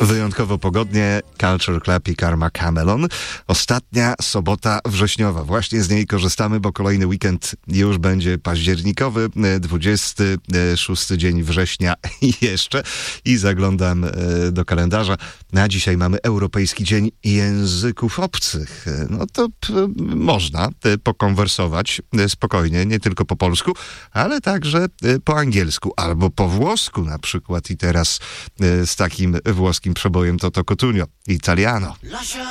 Wyjątkowo pogodnie, Culture Club i Karma Camelon. Ostatnia sobota wrześniowa. Właśnie z niej korzystamy, bo kolejny weekend już będzie październikowy, 26 dzień września jeszcze. I zaglądam do kalendarza. Na dzisiaj mamy Europejski Dzień Języków Obcych. No to można pokonwersować spokojnie, nie tylko po polsku, ale także po angielsku albo po włosku na przykład. I teraz z takim włoskim przebojem Toto Cutugno, Italiano.